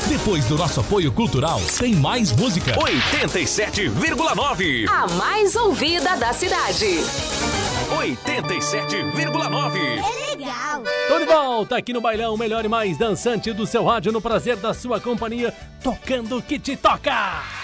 Depois do nosso apoio cultural, tem mais música. 87,9. A mais ouvida da cidade. 87,9. É legal. Tô de volta aqui no Bailão, melhor e mais dançante do seu rádio, no prazer da sua companhia, tocando o que te toca.